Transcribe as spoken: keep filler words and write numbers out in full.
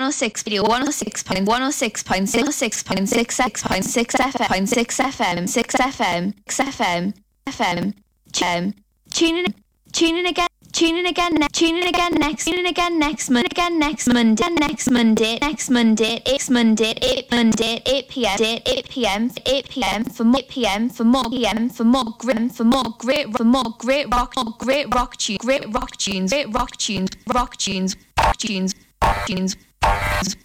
oh six video one oh six point one oh six point six six point six six point six FM six FM six FM six FM F M um, tune in tune in again tune in again ne- tune in again next tune in again next month again next Monday next Monday next Monday it's Monday eight Monday eight p.m. eight p.m. eight p.m. for more eight p.m. for more p.m. for more grim for more great for more great rock great rock tunes great rock tunes great rock tunes rock tunes rock tunes rock tunes